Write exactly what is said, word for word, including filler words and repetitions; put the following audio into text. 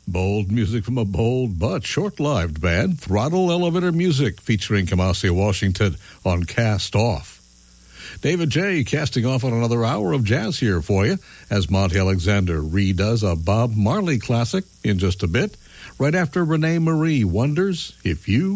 Bold music from a bold but short-lived band, Throttle Elevator Music, featuring Kamasi Washington on Cast Off. David J. casting off on another hour of jazz here for you, as Monty Alexander redoes a Bob Marley classic in just a bit, right after Renee Marie wonders if you